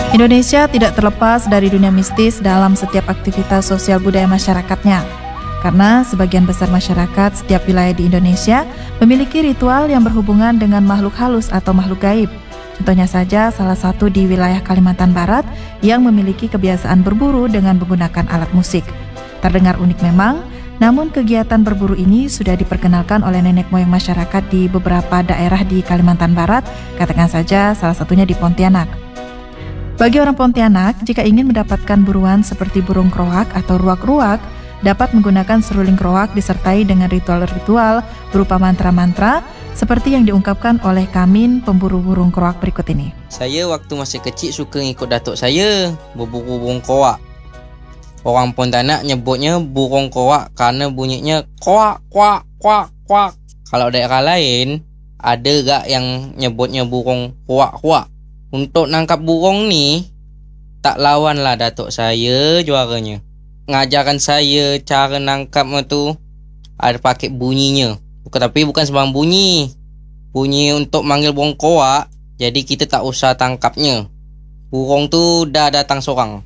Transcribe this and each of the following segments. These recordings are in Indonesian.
Indonesia tidak terlepas dari dunia mistis dalam setiap aktivitas sosial budaya masyarakatnya. Karena sebagian besar masyarakat setiap wilayah di Indonesia memiliki ritual yang berhubungan dengan makhluk halus atau makhluk gaib. Contohnya saja salah satu di wilayah Kalimantan Barat yang memiliki kebiasaan berburu dengan menggunakan alat musik. Terdengar unik memang, namun kegiatan berburu ini sudah diperkenalkan oleh nenek moyang masyarakat di beberapa daerah di Kalimantan Barat, katakan saja salah satunya di Pontianak. Bagi orang Pontianak, jika ingin mendapatkan buruan seperti burung kroak atau ruak-ruak, dapat menggunakan seruling kroak disertai dengan ritual-ritual berupa mantra-mantra seperti yang diungkapkan oleh Kamin, pemburu burung kroak berikut ini. Saya waktu masih kecil suka ngikut datuk saya berburu burung kroak. Orang Pontianak nyebutnya burung kroak karena bunyinya kroak, kroak, kroak, kroak. Kalau daerah lain, ada gak yang nyebutnya burung kroak, kroak. Untuk nangkap burung ni, tak lawanlah datuk saya juaranya. Ngajarkan saya cara nangkapnya tu ada pakai bunyinya. Tapi bukan sembarang bunyi. Bunyi untuk manggil burung kroak, jadi kita tak usah tangkapnya. Burung tu dah datang seorang.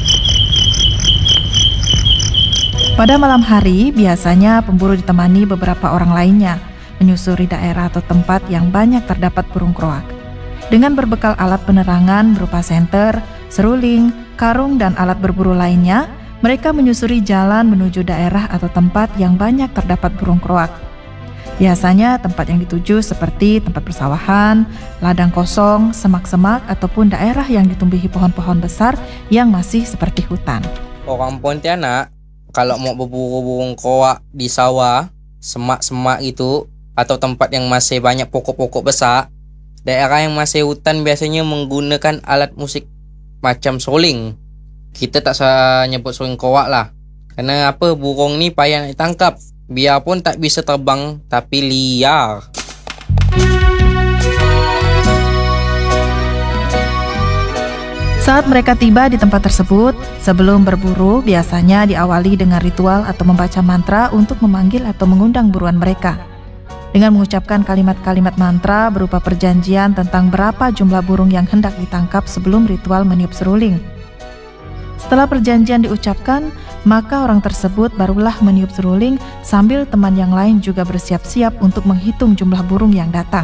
Pada malam hari, biasanya pemburu ditemani beberapa orang lainnya menyusuri daerah atau tempat yang banyak terdapat burung kroak. Dengan berbekal alat penerangan berupa senter, seruling, karung, dan alat berburu lainnya, mereka menyusuri jalan menuju daerah atau tempat yang banyak terdapat burung kroak. Biasanya tempat yang dituju seperti tempat persawahan, ladang kosong, semak-semak, ataupun daerah yang ditumbuhi pohon-pohon besar yang masih seperti hutan. Orang Pontianak, kalau mau berburu burung kroak di sawah, semak-semak itu, atau tempat yang masih banyak pokok-pokok besar, daerah yang masih hutan biasanya menggunakan alat musik macam seruling. Kita tak usah nyebut seruling kroak lah. Kerana apa, burung ni payah nak ditangkap. Biarpun tak bisa terbang, tapi liar. Saat mereka tiba di tempat tersebut, sebelum berburu biasanya diawali dengan ritual atau membaca mantra untuk memanggil atau mengundang buruan mereka. Dengan mengucapkan kalimat-kalimat mantra berupa perjanjian tentang berapa jumlah burung yang hendak ditangkap sebelum ritual meniup seruling. Setelah perjanjian diucapkan, maka orang tersebut barulah meniup seruling sambil teman yang lain juga bersiap-siap untuk menghitung jumlah burung yang datang.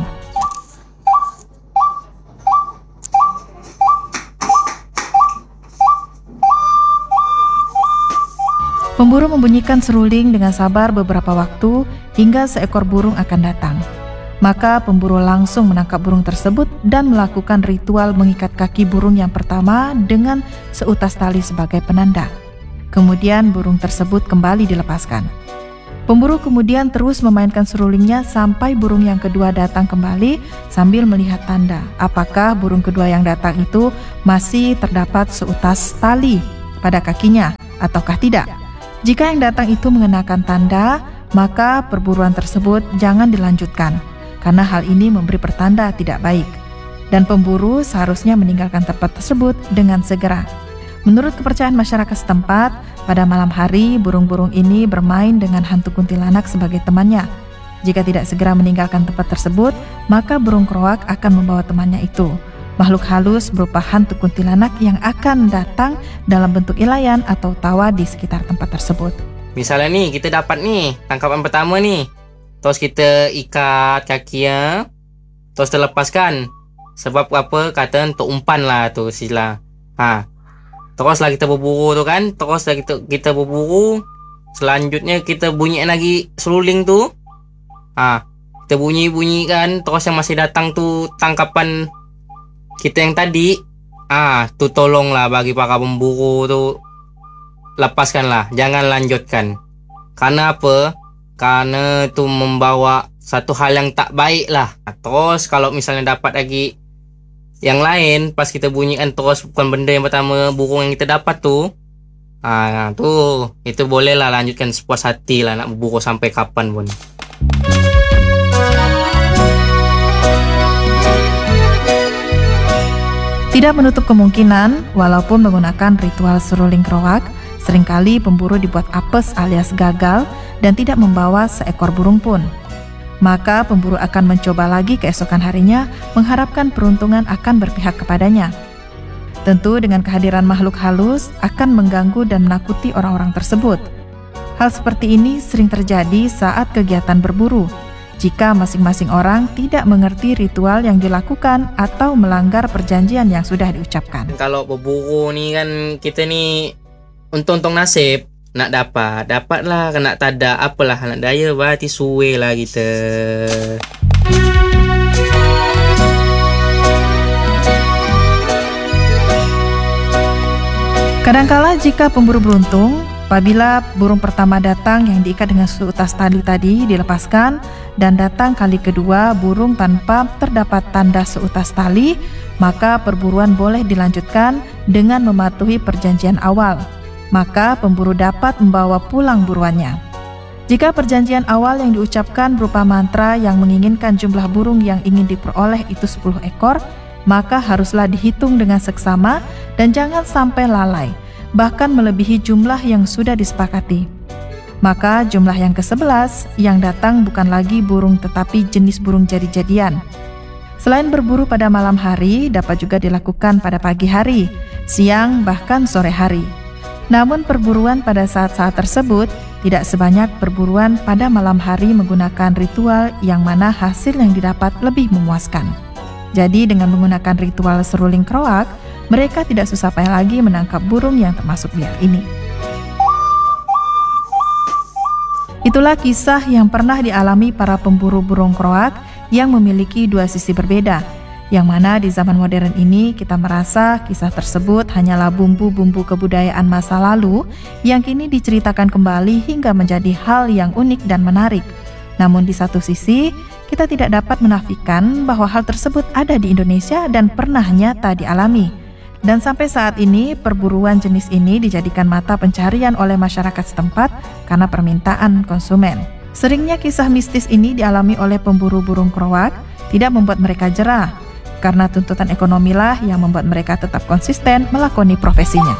Pemburu membunyikan seruling dengan sabar beberapa waktu hingga seekor burung akan datang. Maka pemburu langsung menangkap burung tersebut dan melakukan ritual mengikat kaki burung yang pertama dengan seutas tali sebagai penanda. Kemudian burung tersebut kembali dilepaskan. Pemburu kemudian terus memainkan serulingnya sampai burung yang kedua datang kembali sambil melihat tanda apakah burung kedua yang datang itu masih terdapat seutas tali pada kakinya ataukah tidak. Jika yang datang itu mengenakan tanda, maka perburuan tersebut jangan dilanjutkan, karena hal ini memberi pertanda tidak baik. Dan pemburu seharusnya meninggalkan tempat tersebut dengan segera. Menurut kepercayaan masyarakat setempat, pada malam hari burung-burung ini bermain dengan hantu kuntilanak sebagai temannya. Jika tidak segera meninggalkan tempat tersebut, maka burung kroak akan membawa temannya itu. Makhluk halus berupa hantu kuntilanak yang akan datang dalam bentuk ilayan atau tawa di sekitar tempat tersebut. Misalnya nih, kita dapat nih tangkapan pertama nih. Terus kita ikat kakinya, terus terlepaskan. Sebab apa? Kata untuk umpan lah tu sila. Teruslah kita berburu tu kan. Teruslah kita berburu. Selanjutnya kita bunyikan lagi seruling tu. Kita bunyi-bunyikan. Terus yang masih datang tu tangkapan kita yang tadi, tu tolonglah bagi para pemburu tu lepaskanlah, jangan lanjutkan. Karena apa? Karena tu membawa satu hal yang tak baik lah. Terus kalau misalnya dapat lagi yang lain, pas kita bunyikan terus bukan benda yang pertama, burung yang kita dapat tu, itu bolehlah lanjutkan sepuas hati lah nak berburu sampai kapan pun. Tidak menutup kemungkinan, walaupun menggunakan ritual seruling kroak, seringkali pemburu dibuat apes alias gagal dan tidak membawa seekor burung pun. Maka pemburu akan mencoba lagi keesokan harinya, mengharapkan peruntungan akan berpihak kepadanya. Tentu dengan kehadiran makhluk halus akan mengganggu dan menakuti orang-orang tersebut. Hal seperti ini sering terjadi saat kegiatan berburu, jika masing-masing orang tidak mengerti ritual yang dilakukan atau melanggar perjanjian yang sudah diucapkan. Kalau berburu nih kan kita nih untung-untung nasib nak dapatlah, kena tak ada apalah nak daya berarti suwe lah kita. Kadangkala jika pemburu beruntung, apabila burung pertama datang yang diikat dengan seutas tali tadi dilepaskan dan datang kali kedua burung tanpa terdapat tanda seutas tali, maka perburuan boleh dilanjutkan dengan mematuhi perjanjian awal. Maka pemburu dapat membawa pulang buruannya. Jika perjanjian awal yang diucapkan berupa mantra yang menginginkan jumlah burung yang ingin diperoleh itu 10 ekor, maka haruslah dihitung dengan seksama dan jangan sampai lalai, bahkan melebihi jumlah yang sudah disepakati. Maka jumlah yang ke-11 yang datang bukan lagi burung tetapi jenis burung jadi-jadian. Selain berburu pada malam hari, dapat juga dilakukan pada pagi hari, siang, bahkan sore hari. Namun perburuan pada saat-saat tersebut tidak sebanyak perburuan pada malam hari menggunakan ritual yang mana hasil yang didapat lebih memuaskan. Jadi dengan menggunakan ritual seruling kroak, mereka tidak susah payah lagi menangkap burung yang termasuk liar ini. Itulah kisah yang pernah dialami para pemburu burung kroak yang memiliki dua sisi berbeda, yang mana di zaman modern ini kita merasa kisah tersebut hanyalah bumbu-bumbu kebudayaan masa lalu yang kini diceritakan kembali hingga menjadi hal yang unik dan menarik. Namun di satu sisi, kita tidak dapat menafikan bahwa hal tersebut ada di Indonesia dan pernah nyata dialami. Dan sampai saat ini, perburuan jenis ini dijadikan mata pencarian oleh masyarakat setempat karena permintaan konsumen. Seringnya kisah mistis ini dialami oleh pemburu burung kroak tidak membuat mereka jerah, karena tuntutan ekonomilah yang membuat mereka tetap konsisten melakoni profesinya.